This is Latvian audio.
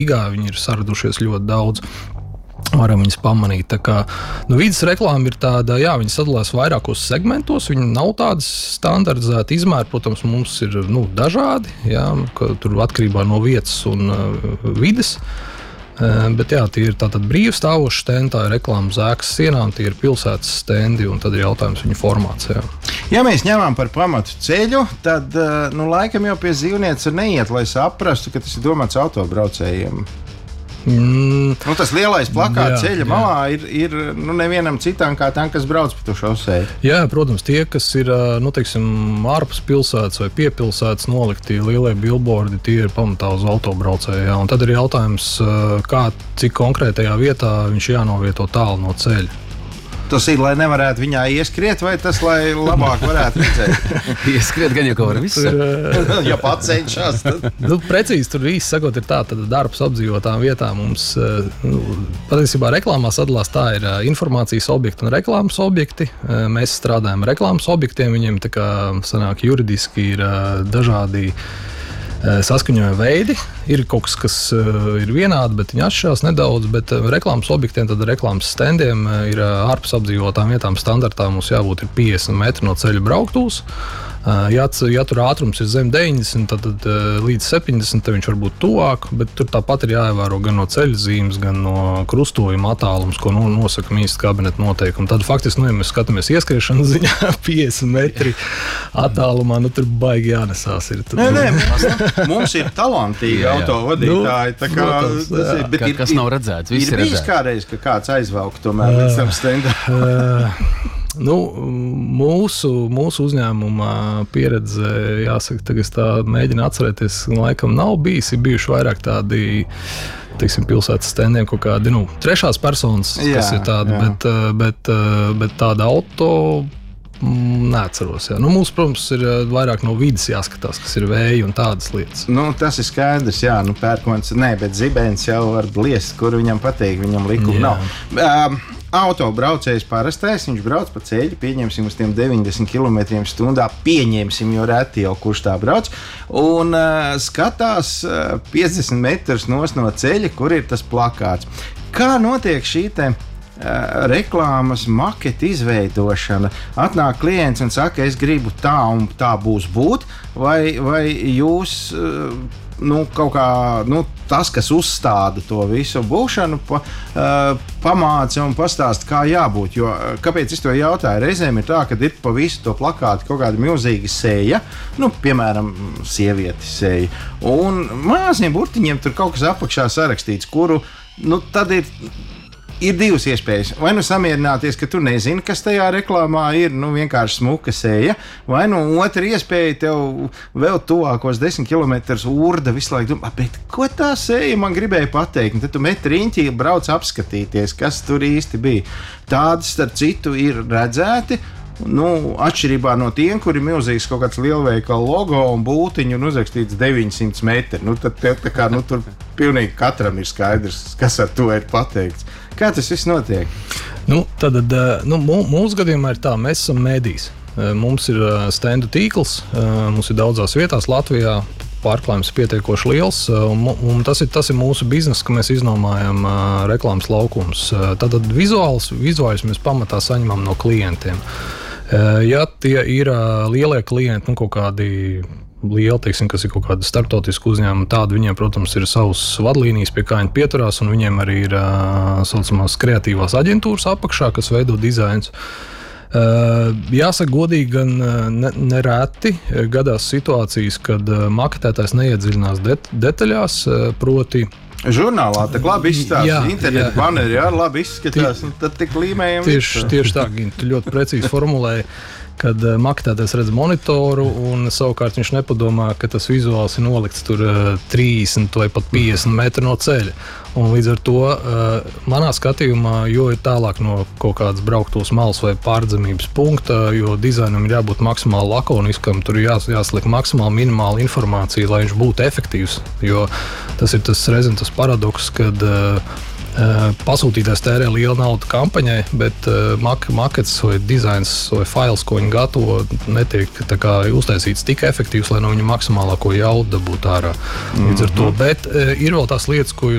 Rīgā viņi ir saradušies ļoti daudz. Varam viņus pamanīt. Tā kā vides reklāma ir tāda, jā, viņi sadalās vairākos segmentos, viņi nav tādas standardizēti izmēri, protams, mums ir dažādi, jā, tur atkarībā no vietas un vides. Bet jā, tie ir tātad brīvi stāvoši stendi, tā ir reklāma uz ēkas sienām, tie ir pilsētas stendi, un tad ir jautājums viņu formācijā. Ja mēs ņemam par pamatu ceļu, tad laikam jau pie dzīvnieces neiet, lai saprastu, ka tas ir domāts autobraucējiem. Tas lielais plakāts ceļa malā ir nevienam citam kā tam, kas brauc pa to šoseju. Jā, protams, tie, kas ir ārpus pilsētas vai piepilsētas nolikti lielie billboardi, tie ir pamatā uz autobraucēju. Un tad ir jautājums, cik konkrētajā vietā viņš jānovieto tālu no ceļa. Tas ir, lai nevarētu viņā ieskriet, vai tas, lai labāk varētu redzēt? Ieskriet gan jau kaut var visu. Ja pats cenšas, tad... Precīzi, tur īsti sakot, ir tā, tad darbs apdzīvotām vietām mums, patiesībā reklāmā sadalās tā ir informācijas objekti un reklāmas objekti. Mēs strādājam reklāmas objektiem, viņiem tā kā sanāk juridiski ir dažādi saskaņojuma veidi. Ir kaut kas ir vienādi, bet viņi atšķirās nedaudz. Bet reklāmas objektiem, tad reklāmas standiem ir ārpus apdzīvotām vietām standartā. Mums jābūt 50 metri no ceļa brauktūs. Ja tur ātrums ir zem 90, tad līdz 70 viņš var būt tuvāk, bet tur tāpat ir jāievēro gan no ceļa zīmes, gan no krustojuma attālums, ko nosaka ministra kabineta noteikumi. Tad faktiski, ja mēs skatāmies ieskaiešanas ziņā 50 metri attālumā, tur baigi jānesās. Mums ir talantīgi autovadītāji. Kas nav redzēts, viss ir bijis kādreiz, ka kāds aizvelk tomēr līdz tam standam. Mūsu uzņēmuma pieredze, jāsaka, tagad es tā mēģinu atcerēties, laikam nav bijis. Ir bijuši vairāk tādi, teiksim, pilsētas standiem kaut kādi, trešās personas, kas ir tādi, bet tāda auto neatceros. Jā. Mums, protams, ir vairāk no vides jāskatās, kas ir vēja un tādas lietas. Tas ir skaidrs, jā, pērkons, bet zibens jau var bliest, kur viņam patīk, viņam likuma nav. Autobraucējs parastais, viņš brauc pa ceļu, pieņemsim uz tiem 90 km/h, pieņemsim, jo reti jau kurš tā brauc, un skatās 50 metrus no ceļa, kur ir tas plakāts. Kā notiek šī reklāmas maketa izveidošana? Atnāk klients un saka, es gribu tā un tā būs būt, vai jūs... kaut kā tas, kas uzstāda to visu būšanu, pamāca un pastāsta, kā jābūt. Jo, kāpēc es to jautāju? Reizēm ir tā, ka ir pa visu to plakātu kaut kāda milzīga seja, piemēram, sievietes seja, un maziem burtiņiem tur kaut kas apakšā sarakstīts, kuru tad ir divas iespējas. Vai samierināties, ka tu nezini, kas tajā reklāmā ir, vienkārši smuka seja, vai otra iespēja tev vēl tuvākos 10 km urda visu laiku domā, bet ko tā seja man gribēja pateikt? Un tad tu met riņķī, brauc apskatīties, kas tur īsti bija. Tādas, starp citu, ir redzēti. Atšķirībā no tiem, kur ir milzīgs kaut kāds lielveikala logo un būtiņu un uzrakstīts 900 metri. Tad tur pilnīgi katram ir skaidrs, kas ar to ir pateikts. Kā tas viss notiek? Mūsu gadījumā ir tā, mēs esam mēdījis. Mums ir standu tīkls, mums ir daudzās vietās Latvijā. Pārklājums ir pietiekoši liels, un tas ir mūsu bizness, ka mēs iznomājam reklāmas laukumus. Tātad vizuālus mēs pamatā saņemam no klientiem. Ja tie ir lielie klienti, kaut kādi lieli, teiksim, kas ir kaut kāda starptautiska uzņēmuma, tādi viņiem, protams, ir savas vadlīnijas, pie kā viņi pieturās, un viņiem arī ir saucamās kreatīvās aģentūras apakšā, kas veido dizains. Jāsaka godīgi, gan nereti gadās situācijas, kad maketētājs neiedziļinās detaļās, proti žurnālā tā labi izstāsta, interneta baneri, labi izskatās, tad tik līmējam. Tieši tā, tu ļoti precīzi formulēji, kad maketētājs redz monitoru, un savukārt viņš nepadomā, ka tas vizuāls ir nolikts tur 30 vai pat 50 metri no ceļa. Un līdz ar to manā skatījumā, jo ir tālāk no kaut kādas brauktos malas vai pārdzemības punkta, jo dizainam ir jābūt maksimāli lakoniskam, tur ir jāsliek maksimāli minimāla informācija, lai viņš būtu efektīvs. Jo tas ir tas paradoks, kad pasūtītājs tērē lielu naudu kampaņai, bet makets vai dizains vai fails, ko viņi gatavo, netiek uztaisīts tik efektīvs, lai no viņa maksimālāko jaudu dabūtu ārā. Līdz ar to, bet ir vēl tās lietas, ko jūs